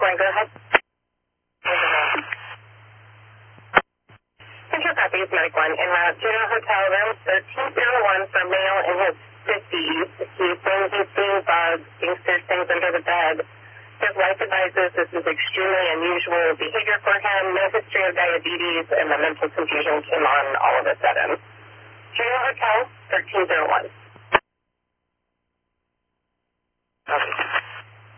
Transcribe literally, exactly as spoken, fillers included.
one, go ahead. Central Properties, Medic one, en route to the hotel room thirteen oh one for male in his fifties. He's saying he's seeing bugs, thinks there's things under the bed. His wife advises this is extremely unusual behavior for him, no history of diabetes, and the mental confusion came on all of a sudden. Juno Hotel, thirteen oh one.